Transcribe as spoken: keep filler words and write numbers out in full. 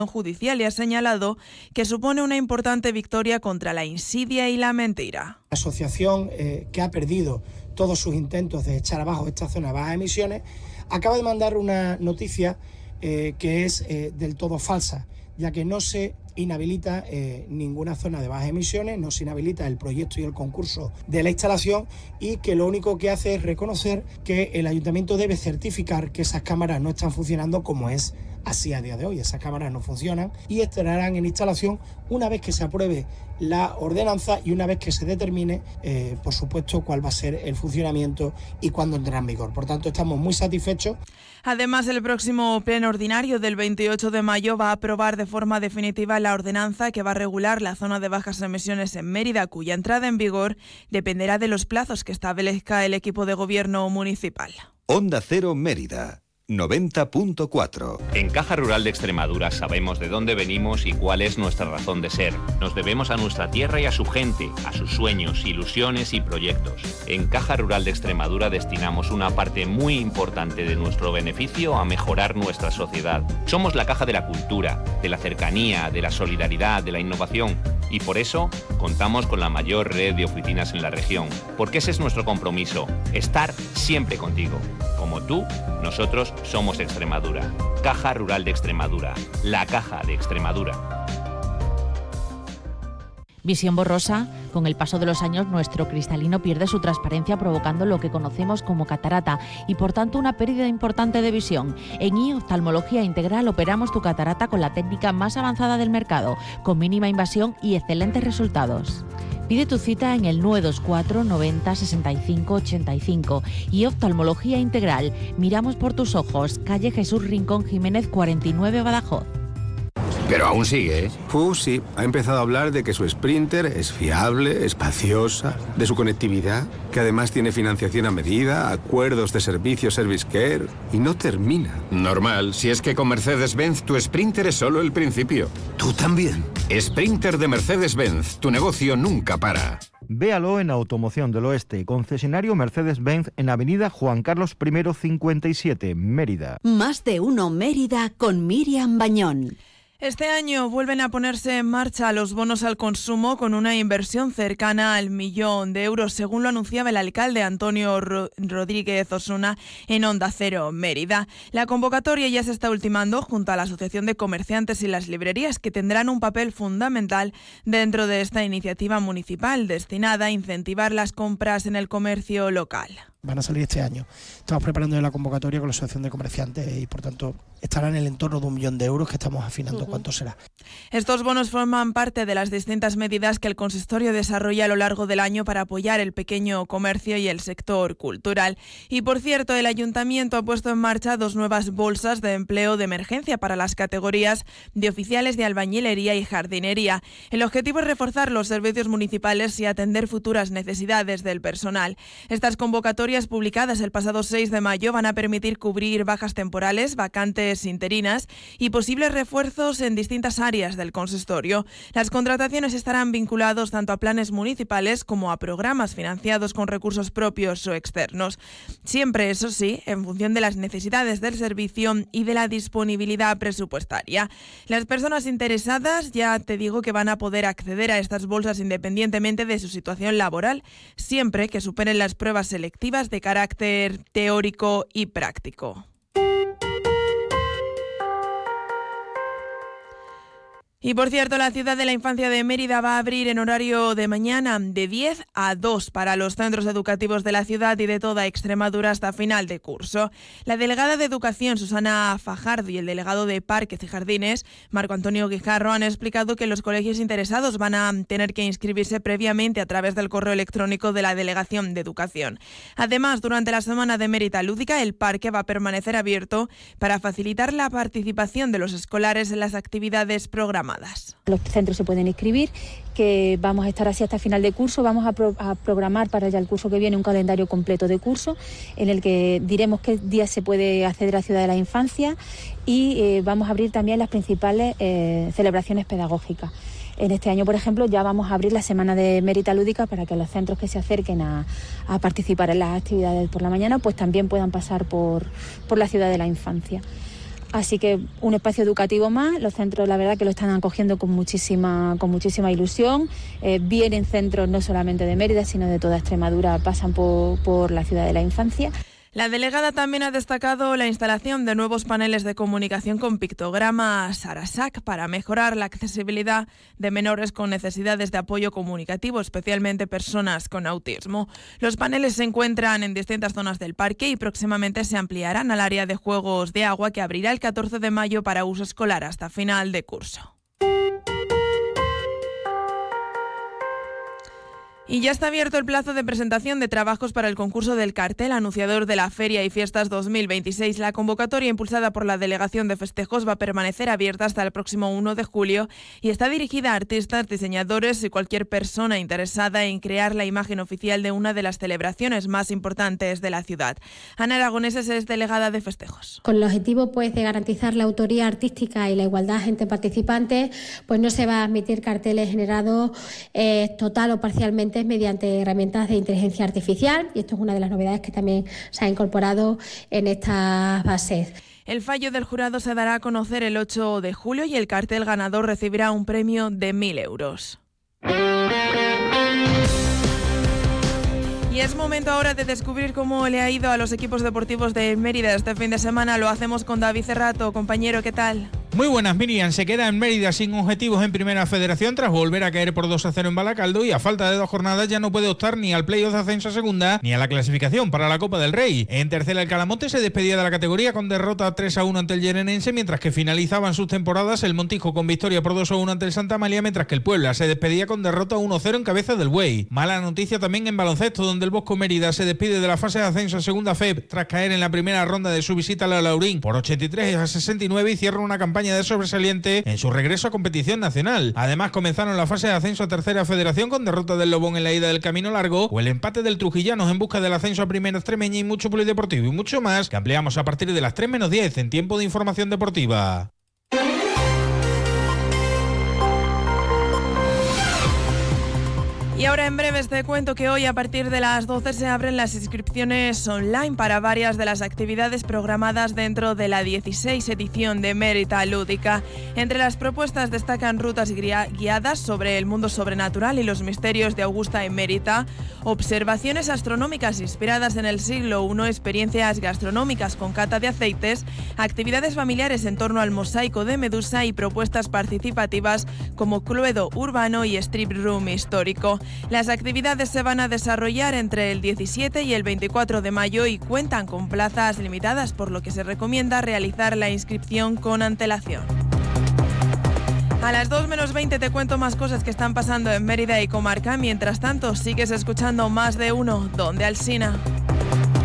judicial y ha señalado que supone una importante victoria contra la insidia y la mentira. La asociación eh, que ha perdido todos sus intentos de echar abajo esta zona de bajas emisiones acaba de mandar una noticia eh, que es eh, del todo falsa, ya que no se inhabilita eh, ninguna zona de bajas emisiones, no se inhabilita el proyecto y el concurso de la instalación, y que lo único que hace es reconocer que el ayuntamiento debe certificar que esas cámaras no están funcionando como es así a día de hoy. Esas cámaras no funcionan y estarán en instalación una vez que se apruebe la ordenanza y una vez que se determine, eh, por supuesto, cuál va a ser el funcionamiento y cuándo entrará en vigor. Por tanto, estamos muy satisfechos. Además, el próximo pleno ordinario del veintiocho de mayo va a aprobar de forma definitiva la ordenanza que va a regular la zona de bajas emisiones en Mérida, cuya entrada en vigor dependerá de los plazos que establezca el equipo de gobierno municipal. Onda Cero Mérida. noventa punto cuatro. En Caja Rural de Extremadura sabemos de dónde venimos y cuál es nuestra razón de ser. Nos debemos a nuestra tierra y a su gente, a sus sueños, ilusiones y proyectos. En Caja Rural de Extremadura destinamos una parte muy importante de nuestro beneficio a mejorar nuestra sociedad. Somos la caja de la cultura, de la cercanía, de la solidaridad, de la innovación. Y por eso contamos con la mayor red de oficinas en la región. Porque ese es nuestro compromiso, estar siempre contigo. Como tú, nosotros somos Extremadura. Caja Rural de Extremadura. La Caja de Extremadura. Visión borrosa. Con el paso de los años, nuestro cristalino pierde su transparencia, provocando lo que conocemos como catarata y, por tanto, una pérdida importante de visión. En I Oftalmología Integral operamos tu catarata con la técnica más avanzada del mercado, con mínima invasión y excelentes resultados. Pide tu cita en el nueve dos cuatro noventa sesenta y cinco ochenta y cinco. Y Oftalmología Integral. Miramos por tus ojos. Calle Jesús Rincón Jiménez cuarenta y nueve, Badajoz. Pero aún sigue, ¿eh? Uh, sí. Ha empezado a hablar de que su Sprinter es fiable, espaciosa, de su conectividad, que además tiene financiación a medida, acuerdos de servicio Service Care, y no termina. Normal, si es que con Mercedes-Benz tu Sprinter es solo el principio. ¿Tú también? Sprinter de Mercedes-Benz, tu negocio nunca para. Véalo en Automoción del Oeste, concesionario Mercedes-Benz en Avenida Juan Carlos I cincuenta y siete, Mérida. Más de uno Mérida con Miriam Bañón. Este año vuelven a ponerse en marcha los bonos al consumo con una inversión cercana al millón de euros, según lo anunciaba el alcalde Antonio Rodríguez Osuna en Onda Cero Mérida. La convocatoria ya se está ultimando junto a la Asociación de Comerciantes y las Librerías, que tendrán un papel fundamental dentro de esta iniciativa municipal destinada a incentivar las compras en el comercio local. Van a salir este año. Estamos preparando la convocatoria con la Asociación de Comerciantes y, por tanto, estará en el entorno de un millón de euros, que estamos afinando uh-huh. cuánto será. Estos bonos forman parte de las distintas medidas que el consistorio desarrolla a lo largo del año para apoyar el pequeño comercio y el sector cultural. Y, por cierto, el ayuntamiento ha puesto en marcha dos nuevas bolsas de empleo de emergencia para las categorías de oficiales de albañilería y jardinería. El objetivo es reforzar los servicios municipales y atender futuras necesidades del personal. Estas convocatorias publicadas el pasado seis de mayo van a permitir cubrir bajas temporales, vacantes interinas y posibles refuerzos en distintas áreas del consistorio. Las contrataciones estarán vinculados tanto a planes municipales como a programas financiados con recursos propios o externos. Siempre, eso sí, en función de las necesidades del servicio y de la disponibilidad presupuestaria. Las personas interesadas, ya te digo que van a poder acceder a estas bolsas independientemente de su situación laboral, siempre que superen las pruebas selectivas de carácter teórico y práctico. Y por cierto, la Ciudad de la Infancia de Mérida va a abrir en horario de mañana de diez a dos para los centros educativos de la ciudad y de toda Extremadura hasta final de curso. La delegada de Educación, Susana Fajardo, y el delegado de Parques y Jardines, Marco Antonio Guijarro, han explicado que los colegios interesados van a tener que inscribirse previamente a través del correo electrónico de la Delegación de Educación. Además, durante la Semana de Mérida Lúdica, el parque va a permanecer abierto para facilitar la participación de los escolares en las actividades programadas. Los centros se pueden inscribir, que vamos a estar así hasta final de curso. Vamos a, pro, a programar para ya el curso que viene un calendario completo de curso en el que diremos qué días se puede acceder a la Ciudad de la Infancia y eh, vamos a abrir también las principales eh, celebraciones pedagógicas. En este año, por ejemplo, ya vamos a abrir la Semana de Mérida Lúdica para que los centros que se acerquen a, a participar en las actividades por la mañana pues también puedan pasar por, por la Ciudad de la Infancia. Así que un espacio educativo más, los centros la verdad que lo están acogiendo con muchísima, con muchísima ilusión. Eh, vienen centros no solamente de Mérida, sino de toda Extremadura, pasan por, por la ciudad de la infancia. La delegada también ha destacado la instalación de nuevos paneles de comunicación con pictogramas Arasac para mejorar la accesibilidad de menores con necesidades de apoyo comunicativo, especialmente personas con autismo. Los paneles se encuentran en distintas zonas del parque y próximamente se ampliarán al área de juegos de agua que abrirá el catorce de mayo para uso escolar hasta final de curso. Y ya está abierto el plazo de presentación de trabajos para el concurso del cartel anunciador de la Feria y Fiestas dos mil veintiséis. La convocatoria impulsada por la Delegación de Festejos va a permanecer abierta hasta el próximo uno de julio y está dirigida a artistas, diseñadores y cualquier persona interesada en crear la imagen oficial de una de las celebraciones más importantes de la ciudad. Ana Aragoneses es delegada de Festejos. Con el objetivo pues, de garantizar la autoría artística y la igualdad entre participantes, pues no se va a admitir carteles generados eh, total o parcialmente mediante herramientas de inteligencia artificial, y esto es una de las novedades que también se ha incorporado en estas bases. El fallo del jurado se dará a conocer el ocho de julio y el cartel ganador recibirá un premio de mil euros. Y es momento ahora de descubrir cómo le ha ido a los equipos deportivos de Mérida este fin de semana. Lo hacemos con David Cerrato. Compañero, ¿qué tal? Muy buenas, Miriam. Se queda en Mérida sin objetivos en Primera Federación tras volver a caer por dos a cero en Balacaldo y a falta de dos jornadas ya no puede optar ni al playoff de ascenso a segunda ni a la clasificación para la Copa del Rey. En tercera, el Calamonte se despedía de la categoría con derrota tres a uno ante el Llenenense, mientras que finalizaban sus temporadas el Montijo con victoria por dos a uno ante el Santa Amalia, mientras que el Puebla se despedía con derrota uno a cero en Cabeza del Buey. Mala noticia también en baloncesto, donde el Bosco Mérida se despide de la fase de ascenso a segunda F E B tras caer en la primera ronda de su visita a la Laurín por ochenta y tres a sesenta y nueve y cierra una campaña de sobresaliente en su regreso a competición nacional. Además, comenzaron la fase de ascenso a Tercera Federación con derrota del Lobón en la ida del Camino Largo o el empate del Trujillanos en busca del ascenso a Primera Extremeña y mucho polideportivo y mucho más que ampliamos a partir de las tres menos diez en Tiempo de Información Deportiva. Y ahora en breves te cuento que hoy a partir de las doce se abren las inscripciones online para varias de las actividades programadas dentro de la dieciséis edición de Mérida Lúdica. Entre las propuestas destacan rutas guiadas sobre el mundo sobrenatural y los misterios de Augusta Emérita, observaciones astronómicas inspiradas en el siglo primero, experiencias gastronómicas con cata de aceites, actividades familiares en torno al mosaico de Medusa y propuestas participativas como Cluedo urbano y Strip Room histórico. Las actividades se van a desarrollar entre el diecisiete y el veinticuatro de mayo y cuentan con plazas limitadas, por lo que se recomienda realizar la inscripción con antelación. A las dos menos veinte te cuento más cosas que están pasando en Mérida y comarca. Mientras tanto, sigues escuchando Más de Uno, donde Alsina.